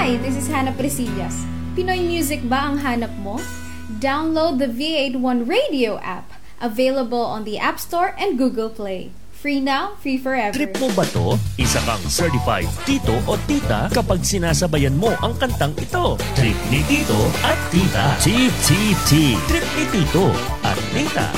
Hi, this is Hannah Presillas. Pinoy music ba ang hanap mo? Download the V81 Radio app, available on the App Store and Google Play. Free now, free forever. Trip mo ba to? Isa kang certified tito o tita kapag sinasabayan mo ang kantang ito. Trip ni Tito at Tita. TTT. Trip ni Tito at Tita.